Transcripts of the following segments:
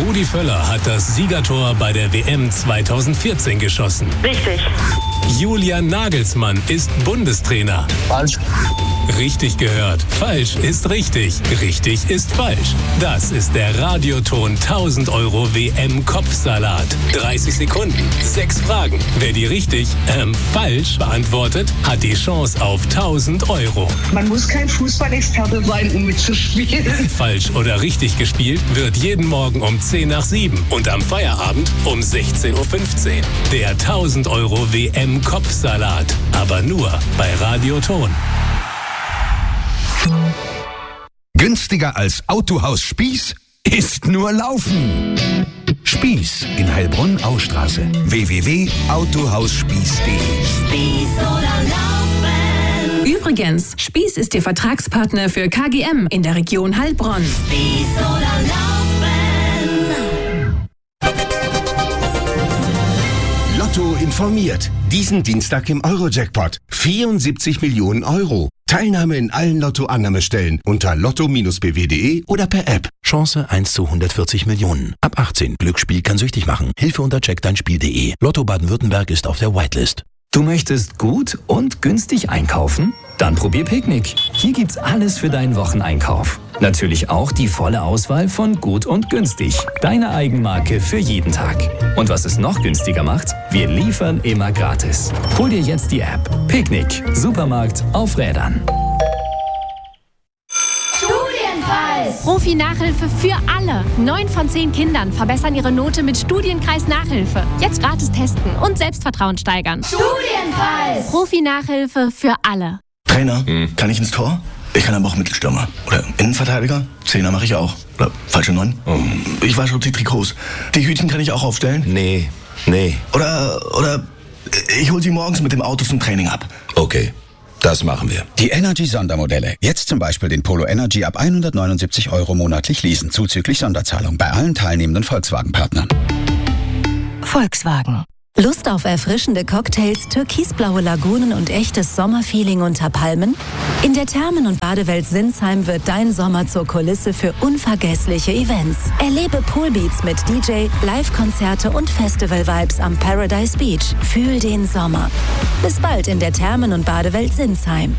Rudi Völler hat das Siegertor bei der WM 2014 geschossen. Richtig. Julian Nagelsmann ist Bundestrainer. Falsch. Richtig gehört. Falsch ist richtig. Richtig ist falsch. Das ist der Radioton 1000 € WM-Kopfsalat. 30 Sekunden, 6 Fragen. Wer die richtig, falsch beantwortet, hat die Chance auf 1000 €. Man muss kein Fußballexperte sein, um mitzuspielen. Falsch oder richtig gespielt wird jeden Morgen um 10 nach 7 und am Feierabend um 16:15 Uhr. Der 1000 € WM-Kopfsalat. Aber nur bei Radioton. Günstiger als Autohaus Spieß ist nur Laufen. Spieß in Heilbronn-Austraße. www.autohausspieß.de. Spieß oder Laufen. Übrigens, Spieß ist Ihr Vertragspartner für KGM in der Region Heilbronn. Spieß oder Laufen. Lotto informiert. Diesen Dienstag im Euro-Jackpot. 74 Millionen €. Teilnahme in allen Lotto-Annahmestellen unter lotto-bw.de oder per App. Chance 1 zu 140 Millionen. Ab 18. Glücksspiel kann süchtig machen. Hilfe unter checkdeinspiel.de. Lotto Baden-Württemberg ist auf der Whitelist. Du möchtest gut und günstig einkaufen? Dann probier Picknick. Hier gibt's alles für deinen Wocheneinkauf. Natürlich auch die volle Auswahl von gut und günstig. Deine Eigenmarke für jeden Tag. Und was es noch günstiger macht? Wir liefern immer gratis. Hol dir jetzt die App. Picknick. Supermarkt auf Rädern. Profi-Nachhilfe für alle. 9 von 10 Kindern verbessern ihre Note mit Studienkreis Nachhilfe. Jetzt gratis testen und Selbstvertrauen steigern. Studienkreis! Profi-Nachhilfe für alle. Trainer, kann ich ins Tor? Ich kann aber auch Mittelstürmer. Oder Innenverteidiger? Zehner mache ich auch. Oder falsche 9? Ich wasche die Trikots. Die Hütchen kann ich auch aufstellen? Nee. Oder ich hole sie morgens mit dem Auto zum Training ab. Okay. Das machen wir. Die Energy-Sondermodelle. Jetzt zum Beispiel den Polo Energy ab 179 € monatlich leasen, zuzüglich Sonderzahlung bei allen teilnehmenden Volkswagen-Partnern. Volkswagen. Lust auf erfrischende Cocktails, türkisblaue Lagunen und echtes Sommerfeeling unter Palmen? In der Thermen- und Badewelt Sinsheim wird dein Sommer zur Kulisse für unvergessliche Events. Erlebe Poolbeats mit DJ, Live-Konzerte und Festival-Vibes am Paradise Beach. Fühl den Sommer. Bis bald in der Thermen- und Badewelt Sinsheim.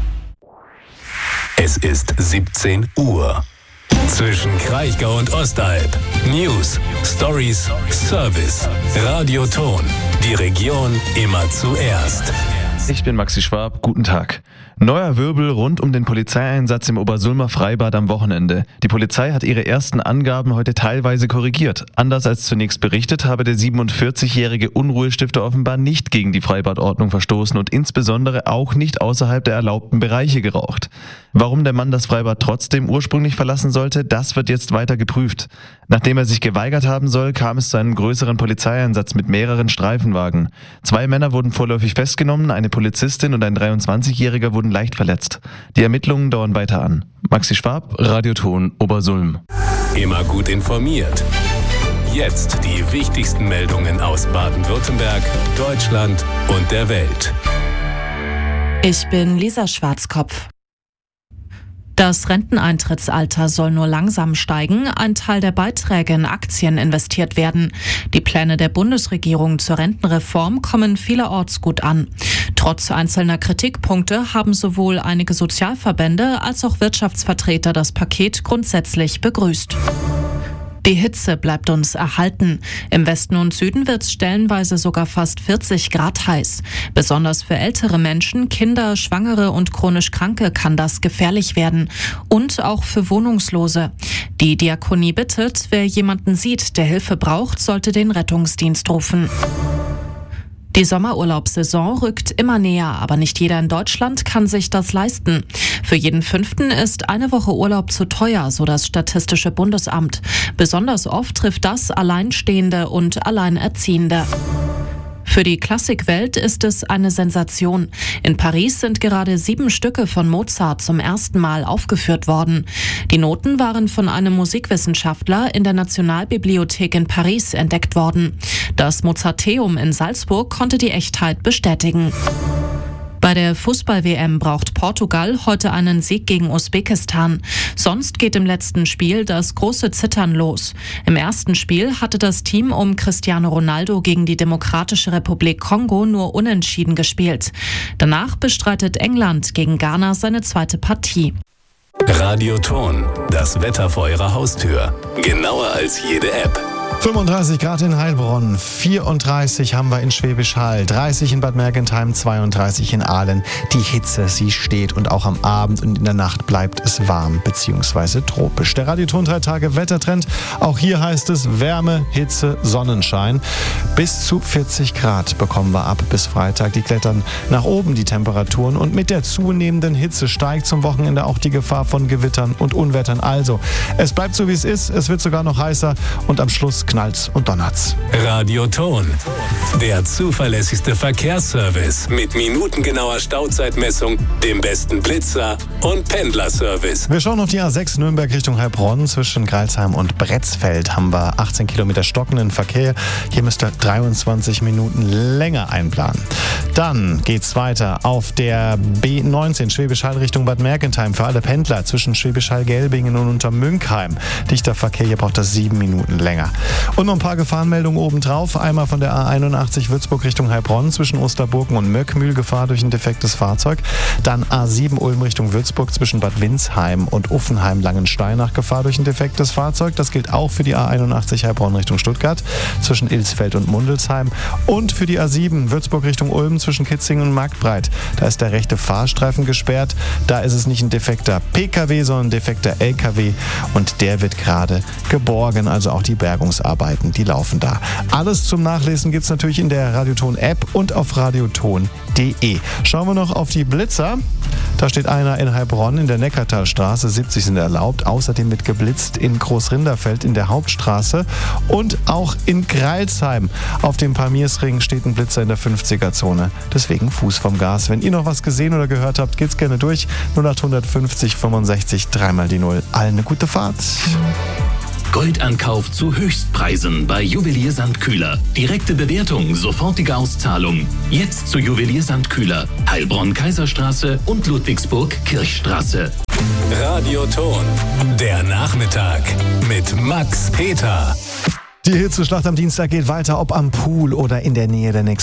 Es ist 17 Uhr. Zwischen Kraichgau und Ostalb. News, Stories, Service. Radioton. Die Region immer zuerst. Ich bin Maxi Schwab, guten Tag. Neuer Wirbel rund um den Polizeieinsatz im Obersulmer Freibad am Wochenende. Die Polizei hat ihre ersten Angaben heute teilweise korrigiert. Anders als zunächst berichtet, habe der 47-jährige Unruhestifter offenbar nicht gegen die Freibadordnung verstoßen und insbesondere auch nicht außerhalb der erlaubten Bereiche geraucht. Warum der Mann das Freibad trotzdem ursprünglich verlassen sollte, das wird jetzt weiter geprüft. Nachdem er sich geweigert haben soll, kam es zu einem größeren Polizeieinsatz mit mehreren Streifenwagen. 2 Männer wurden vorläufig festgenommen, eine Polizistin und ein 23-Jähriger wurden leicht verletzt. Die Ermittlungen dauern weiter an. Maxi Schwab, Radioton Obersulm. Immer gut informiert. Jetzt die wichtigsten Meldungen aus Baden-Württemberg, Deutschland und der Welt. Ich bin Lisa Schwarzkopf. Das Renteneintrittsalter soll nur langsam steigen, ein Teil der Beiträge in Aktien investiert werden. Die Pläne der Bundesregierung zur Rentenreform kommen vielerorts gut an. Trotz einzelner Kritikpunkte haben sowohl einige Sozialverbände als auch Wirtschaftsvertreter das Paket grundsätzlich begrüßt. Die Hitze bleibt uns erhalten. Im Westen und Süden wird es stellenweise sogar fast 40 Grad heiß. Besonders für ältere Menschen, Kinder, Schwangere und chronisch Kranke kann das gefährlich werden. Und auch für Wohnungslose. Die Diakonie bittet, wer jemanden sieht, der Hilfe braucht, sollte den Rettungsdienst rufen. Die Sommerurlaubssaison rückt immer näher, aber nicht jeder in Deutschland kann sich das leisten. Für jeden 5. ist eine Woche Urlaub zu teuer, so das Statistische Bundesamt. Besonders oft trifft das Alleinstehende und Alleinerziehende. Für die Klassikwelt ist es eine Sensation. In Paris sind gerade 7 Stücke von Mozart zum ersten Mal aufgeführt worden. Die Noten waren von einem Musikwissenschaftler in der Nationalbibliothek in Paris entdeckt worden. Das Mozarteum in Salzburg konnte die Echtheit bestätigen. Bei der Fußball-WM braucht Portugal heute einen Sieg gegen Usbekistan. Sonst geht im letzten Spiel das große Zittern los. Im ersten Spiel hatte das Team um Cristiano Ronaldo gegen die Demokratische Republik Kongo nur unentschieden gespielt. Danach bestreitet England gegen Ghana seine zweite Partie. Radioton, das Wetter vor Ihrer Haustür. Genauer als jede App. 35 Grad in Heilbronn, 34 haben wir in Schwäbisch Hall, 30 in Bad Mergentheim, 32 in Aalen. Die Hitze, sie steht und auch am Abend und in der Nacht bleibt es warm bzw. tropisch. Der Radioton 3 Tage Wettertrend, auch hier heißt es Wärme, Hitze, Sonnenschein. Bis zu 40 Grad bekommen wir ab bis Freitag. Die klettern nach oben, die Temperaturen, und mit der zunehmenden Hitze steigt zum Wochenende auch die Gefahr von Gewittern und Unwettern. Also, es bleibt so wie es ist, es wird sogar noch heißer und am Schluss knallt's und donnert's. Radioton, der zuverlässigste Verkehrsservice mit minutengenauer Stauzeitmessung, dem besten Blitzer und Pendlerservice. Wir schauen auf die A6 Nürnberg Richtung Heilbronn. Zwischen Greilsheim und Bretzfeld haben wir 18 Kilometer stockenden Verkehr. Hier müsst ihr 23 Minuten länger einplanen. Dann geht's weiter auf der B19 Schwäbisch Hall Richtung Bad Mergentheim für alle Pendler zwischen Schwäbisch Hall-Gelbingen und Untermünkheim. Dichter Verkehr, hier braucht das 7 Minuten länger. Und noch ein paar Gefahrenmeldungen obendrauf. Einmal von der A81 Würzburg Richtung Heilbronn zwischen Osterburgen und Möckmühl, Gefahr durch ein defektes Fahrzeug. Dann A7 Ulm Richtung Würzburg zwischen Bad Windsheim und Uffenheim-Langensteinach, Gefahr durch ein defektes Fahrzeug. Das gilt auch für die A81 Heilbronn Richtung Stuttgart zwischen Ilsfeld und Mundelsheim. Und für die A7 Würzburg Richtung Ulm zwischen Kitzingen und Marktbreit. Da ist der rechte Fahrstreifen gesperrt. Da ist es nicht ein defekter PKW, sondern ein defekter LKW. Und der wird gerade geborgen, also auch die Bergungsarbeiten, die laufen da. Alles zum Nachlesen gibt es natürlich in der Radioton-App und auf radioton.de. Schauen wir noch auf die Blitzer. Da steht einer in Heilbronn in der Neckartalstraße, 70 sind erlaubt. Außerdem wird geblitzt in Großrinderfeld in der Hauptstraße und auch in Greilsheim. Auf dem Palmiersring steht ein Blitzer in der 50er-Zone. Deswegen Fuß vom Gas. Wenn ihr noch was gesehen oder gehört habt, geht's gerne durch. 0850 65 3 die 0. Allen eine gute Fahrt. Goldankauf zu Höchstpreisen bei Juwelier Sandkühler. Direkte Bewertung, sofortige Auszahlung. Jetzt zu Juwelier Sandkühler. Heilbronn-Kaiserstraße und Ludwigsburg-Kirchstraße. Radioton, der Nachmittag mit Max Peter. Die Hitzeschlacht am Dienstag geht weiter, ob am Pool oder in der Nähe der nächsten